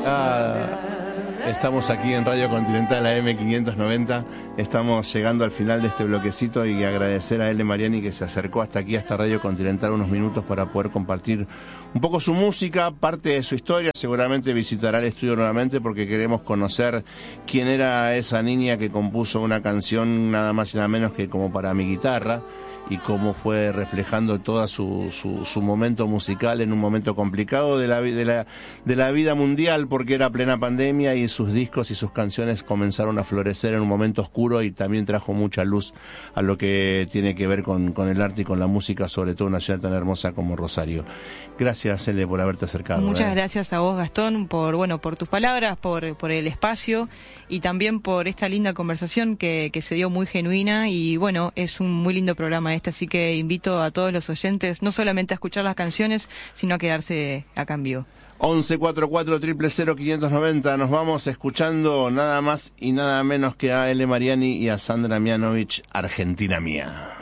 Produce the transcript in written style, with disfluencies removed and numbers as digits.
Estamos aquí en Radio Continental AM590. Estamos llegando al final de este bloquecito y agradecer a L. Mariani que se acercó hasta aquí, hasta Radio Continental, unos minutos para poder compartir un poco su música, parte de su historia. Seguramente visitará el estudio nuevamente porque queremos conocer quién era esa niña que compuso una canción nada más y nada menos que como para mi guitarra, y cómo fue reflejando todo su momento musical en un momento complicado de la vida mundial, porque era plena pandemia y sus discos y sus canciones comenzaron a florecer en un momento oscuro, y también trajo mucha luz a lo que tiene que ver con el arte y con la música, sobre todo en una ciudad tan hermosa como Rosario. Gracias, Ele, por haberte acercado. Muchas gracias a vos, Gastón, por tus palabras, por el espacio y también por esta linda conversación que se dio muy genuina, y bueno, es un muy lindo programa así que invito a todos los oyentes no solamente a escuchar las canciones, sino a quedarse acá en vivo. 1144 000 590. Nos vamos escuchando nada más y nada menos que a L. Mariani y a Sandra Mianovich, Argentina Mía.